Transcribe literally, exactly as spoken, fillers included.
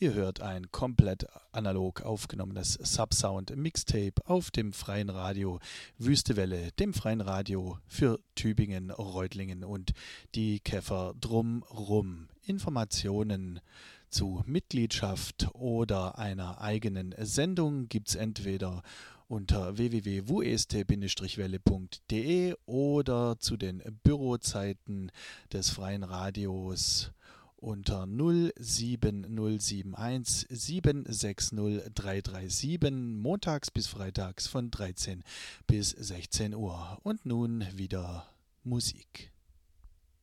Ihr hört ein komplett analog aufgenommenes Subsound-Mixtape auf dem Freien Radio Wüstewelle, dem Freien Radio für Tübingen, Reutlingen und die Käfer drumrum. Informationen zu Mitgliedschaft oder einer eigenen Sendung gibt es entweder unter w w w punkt w e s t welle punkt d e oder zu den Bürozeiten des Freien Radios unter null sieben null sieben eins sieben sechs null drei drei sieben montags bis freitags von dreizehn bis sechzehn Uhr. Und nun wieder Musik.